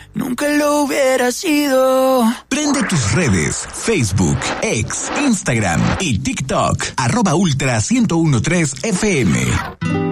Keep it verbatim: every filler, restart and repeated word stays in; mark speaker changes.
Speaker 1: nunca lo hubiera sido.
Speaker 2: Prende tus redes, Facebook, X, Instagram y TikTok, arroba Ultra ciento uno punto tres F M.